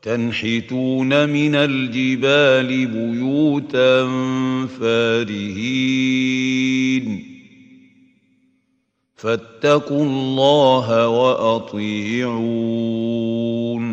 وتنحتون من الجبال بيوتا فارهين فاتقوا الله وأطيعون